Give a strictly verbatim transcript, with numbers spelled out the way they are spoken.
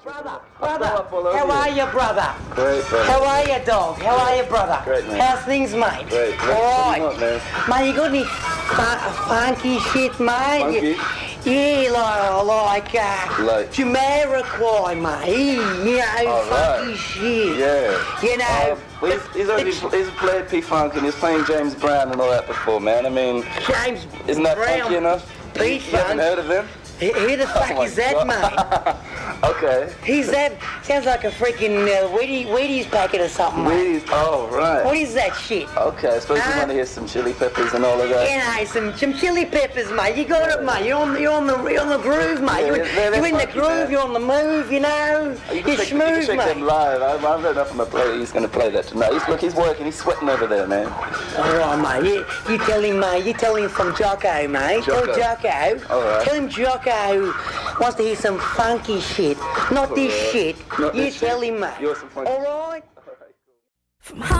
Brother, brother, how are you, brother? Great, brother. How are you, dog? How are you, brother? Great, man. How's things, mate? Great. All right. What do you want, man? Mate, you got any fu- funky shit, mate? Funky? Yeah, like, like, uh, Like? Jamiroquai, mate. You know, All funky right. shit. Yeah. You know. Uh, well, he's, he's already he's played P-Funk and he's playing James Brown and all that before, man. I mean, James isn't that Brown, funky enough? Pete You haven't Funk. heard of him? Who who the fuck Oh my is that, God. mate? Okay. He's that, sounds like a freaking uh, Wheaties, Wheaties packet or something, mate. Wheaties. Oh, right. What is that shit? Okay, I suppose you Huh? want to hear some chili peppers and all of that. You know, some, some chili peppers, mate. You got it, mate. You're on, you're on the, you're on the groove, mate. Yeah, you're they're- they're you're in the funky, groove. man. You're on the move. You know. You You're can check, you can smooth, check them mate. live. I've, I've read up on the play. He's going to play that tonight. He's, look, he's working. He's sweating over there, man. All right, mate. You, you tell him, mate. You tell him from Jocko, mate. Jocko. Tell Jocko. All right. Tell him Jocko wants to hear some funky shit, not this All right. shit. Not you this tell shit. him, mate. You want some funky All right. From